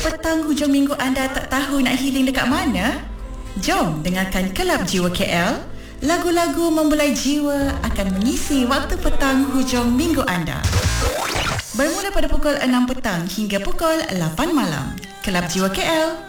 petang hujung minggu anda tak tahu nak healing dekat mana? Jom dengarkan Kelab Jiwa KL. Lagu-lagu membelai jiwa akan mengisi waktu petang hujung minggu anda. Bermula pada pukul 6 petang hingga pukul 8 malam. Kelab Jiwa KL.